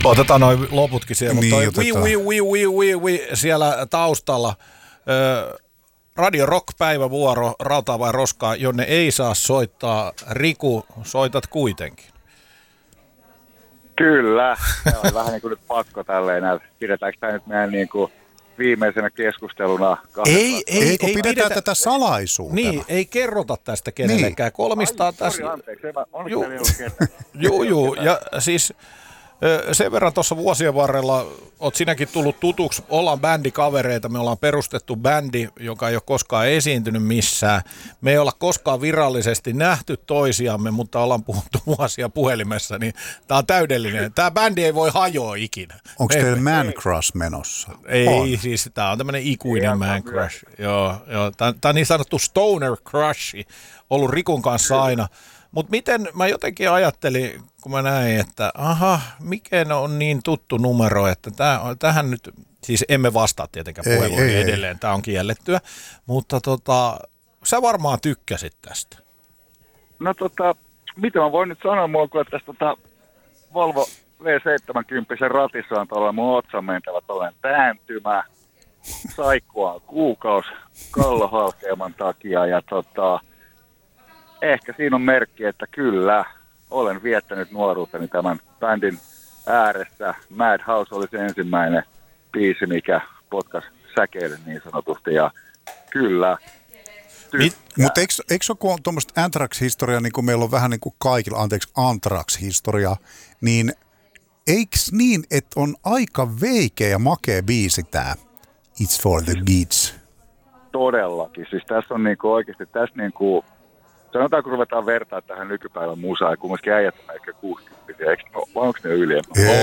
Otetaan noin loputkin siellä, Niin, mutta toi siellä taustalla. Radio Rock päivävuoro, rautaa vai roskaa, jonne ei saa soittaa. Riku, soitat kuitenkin. Kyllä, se on vähän niin kuin nyt pakko tälleen. Pidetäänkö tämä nyt meidän niin kuin viimeisenä keskusteluna? Ei, kun pidetään tätä salaisuutena. Niin, ei kerrota tästä kenellekään. Niin. Kolmistaan tässä. Sori, anteeksi, onko teillä ollut ketään? Juu, ja siis sen verran tuossa vuosien varrella oot sinäkin tullut tutuksi. Ollaan bändikavereita, me ollaan perustettu bändi, joka ei ole koskaan esiintynyt missään. Me ei olla koskaan virallisesti nähty toisiamme, mutta ollaan puhuttu vuosia puhelimessa, niin tää on täydellinen. Tää bändi ei voi hajoa ikinä. Onko teillä Man Crush menossa? Ei, on. siis tää on tämmönen ikuinen Man Crush. Joo. Tää on niin sanottu Stoner Crush, ollut Rikun kanssa aina. Mutta miten mä jotenkin ajattelin, kun mä näin, että mikä on niin tuttu numero, että tähän nyt, siis emme vastaa tietenkään puheluun edelleen, tämä on kiellettyä, mutta sä varmaan tykkäsit tästä. No mitä mä voin nyt sanoa mulla, kun tästä Volvo V70 ratissa on tuolla mun otsan mentävä tuollainen pääntymä, saikkua kuukausi kallohalkeaman takia ja ehkä siinä on merkki, että kyllä, olen viettänyt nuoruuteni tämän bändin ääressä. Madhouse oli se ensimmäinen biisi, mikä potkasi säkeille niin sanotusti, ja kyllä. Mutta eikö ole tuommoista Anthrax-historiaa, niin kuin meillä on vähän niin kuin kaikilla, Anthrax-historiaa, niin eikö niin, että on aika veikeä ja makea biisi tää It's for the Kids? Todellakin, siis tässä on niinku oikeasti, tässä niinku sanotaan, kun ruvetaan vertaa tähän nykypäivän musaan, ja kumminkin äijät on ehkä 60, eikö vai onko ne yli?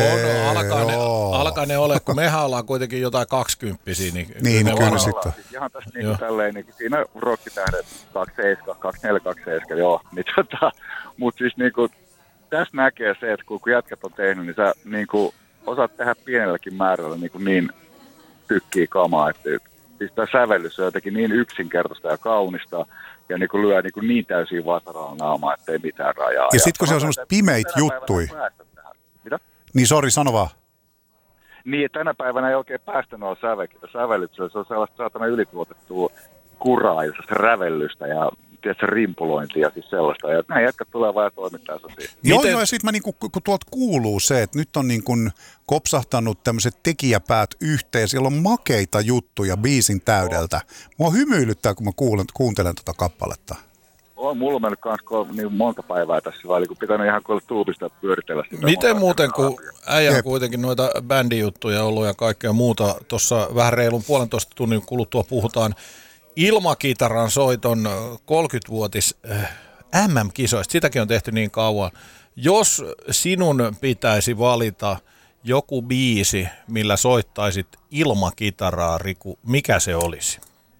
Alkaa ne ole, kun mehän ollaan kuitenkin jotain 20-vuotiaita. Niin kyllä sitten. Ihan tässä niinku tälleen, niinku siinä rockitähdet 27, 24, 27, joo. Niin mutta siis niinku, tässä näkee se, että kun jätkät on tehnyt, niin sä niinku osaat tehdä pienelläkin määrällä niinku niin tykkii kamaa, että siis tämä sävellys on jotenkin niin yksinkertaista ja kaunista, ja niin lyö niin täysin vasaraan naamaa, ettei mitään rajaa. Ja sitten kun se on semmoista pimeitä juttui. Mitä? Niin sori, sano vaan. Niin, että tänä päivänä ei oikein päästä noilla sävellyksellä. Se on sellaista saatana ylituotettua kuraa ja rävellystä ja tietysti rimpulointia ja siis sellaista. Ja näin jätkät tulee vaan toimittaa sosia. Joo, ja sitten mä niinku, kun tuolta kuuluu se, että nyt on niin kuin kopsahtanut tämmöiset tekijäpäät yhteen. Siellä on makeita juttuja biisin täydeltä. Mua hymyilyttää, kun mä kuuntelen tota kappaletta. Mulla on mennyt myös niin monta päivää tässä väliin, kun pitänyt ihan kuulla tuubista pyöritellä sitä. Miten muuten, kun äijä on kuitenkin noita bändijuttuja ollut ja kaikkea muuta, tuossa vähän reilun 1,5 tunnin kuluttua puhutaan ilmakitaran soiton 30-vuotis MM-kisoista. Sitäkin on tehty niin kauan. Jos sinun pitäisi valita joku biisi, millä soittaisit ilmakitaraa, Riku, mikä se olisi?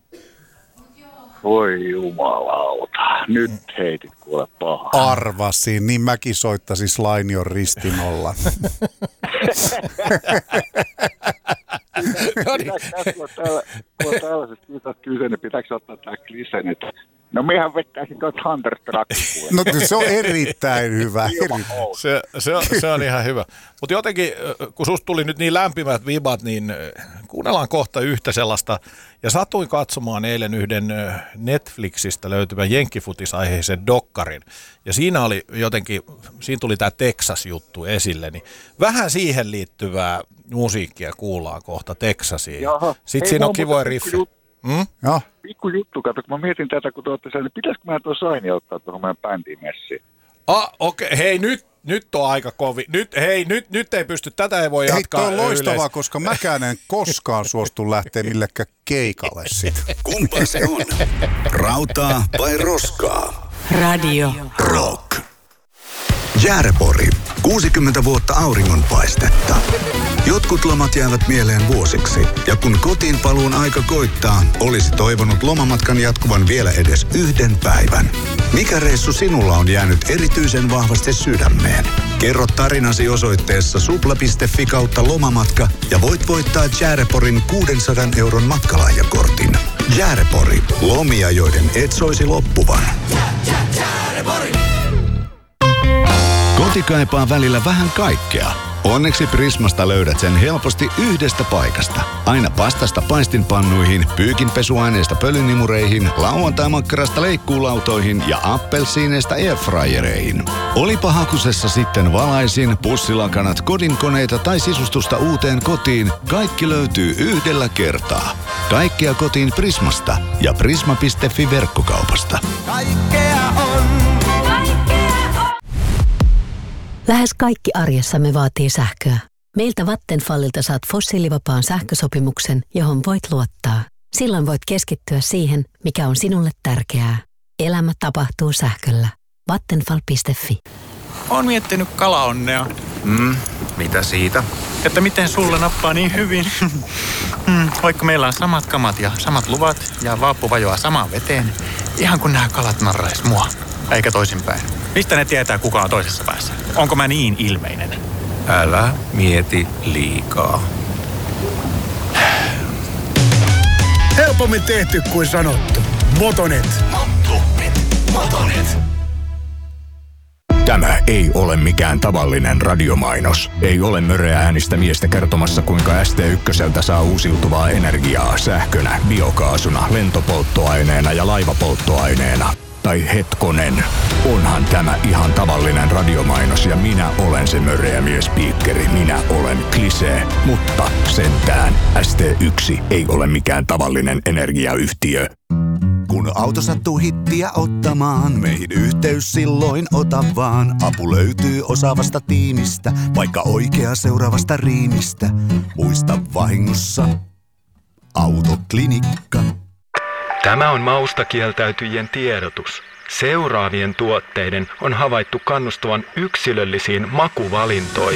Voi jumalauta, nyt heitit kuule pahaa. Arvasin, niin mäkin soittaisin Slainion ristinolla. Kun on tällaisesta kyse, niin pitääkö ottaa tämä klisen, että no mehän vettäisin tuota Thunderstruckin. No se on erittäin hyvä. Se on ihan hyvä. Mutta jotenkin, kun susta tuli nyt niin lämpimät vibat, niin kuunnellaan kohta yhtä sellaista. Ja satuin katsomaan eilen yhden Netflixistä löytyvän jenkkifutisaiheisen dokkarin. Ja siinä oli jotenkin, siinä tuli tämä Texas-juttu esille, niin vähän siihen liittyvää musiikkia kuullaan kohta Texasiin. Sitten siinä on kivoja riffejä. Pikku juttu, kato, kun mä mietin tätä, kun te olette sen, niin pitäisikö mä tuon Saini ottaa tuohon meidän bändiin messiin? Okei. Hei, nyt on aika kovin. Nyt ei pysty, tätä ei voi jatkaa. Hei, toi on loistavaa, koska mäkään en koskaan suostu lähteä millekään keikalle sit. Kumpa se on? Rautaa vai roskaa? Radio Rock. Jäärepori. 60 vuotta auringonpaistetta. Jotkut lomat jäävät mieleen vuosiksi, ja kun kotiin paluun aika koittaa, olisi toivonut lomamatkan jatkuvan vielä edes yhden päivän. Mikä reissu sinulla on jäänyt erityisen vahvasti sydämeen? Kerro tarinasi osoitteessa supla.fi/lomamatka ja voit voittaa Järeporin 600 € matkalahjakortin. Jäärepori. Lomia, joiden et soisi loppuvan. Koti kaipaa välillä vähän kaikkea. Onneksi Prismasta löydät sen helposti yhdestä paikasta. Aina pastasta paistinpannuihin, pyykinpesuaineista pölynimureihin, lauantai-makkarasta leikkuulautoihin ja appelsiineista airfryereihin. Olipa hakusessa sitten valaisin, pussilakanat, kodinkoneita tai sisustusta uuteen kotiin, kaikki löytyy yhdellä kertaa. Kaikkea kotiin Prismasta ja prisma.fi verkkokaupasta. Kaikkea on. Lähes kaikki arjessamme vaatii sähköä. Meiltä Vattenfallilta saat fossiilivapaan sähkösopimuksen, johon voit luottaa. Silloin voit keskittyä siihen, mikä on sinulle tärkeää. Elämä tapahtuu sähköllä. Vattenfall.fi. Oon miettinyt kalaonnea. Mitä siitä? Että miten sulle nappaa niin hyvin. Vaikka meillä on samat kamat ja samat luvat ja vaappu vajoaa samaan veteen. Ihan kun nämä kalat narrais mua. Eikä toisinpäin. Mistä ne tietää, kuka on toisessa päässä? Onko mä niin ilmeinen? Älä mieti liikaa. Helpommin tehty kuin sanottu. Motonet. Motonet. Tämä ei ole mikään tavallinen radiomainos. Ei ole möreä äänistä miestä kertomassa, kuinka ST1 saa uusiutuvaa energiaa sähkönä, biokaasuna, lentopolttoaineena ja laivapolttoaineena. Tai hetkonen, onhan tämä ihan tavallinen radiomainos ja minä olen se möreä miespiikkeri. Minä olen Klisee, mutta sentään ST1 ei ole mikään tavallinen energiayhtiö. Kun auto sattuu hittiä ottamaan, meihin yhteys silloin ota vaan. Apu löytyy osaavasta tiimistä, vaikka oikea seuraavasta riimistä. Muista vahingossa, Autoklinikka. Tämä on mausta kieltäytyjien tiedotus. Seuraavien tuotteiden on havaittu kannustavan yksilöllisiin makuvalintoihin.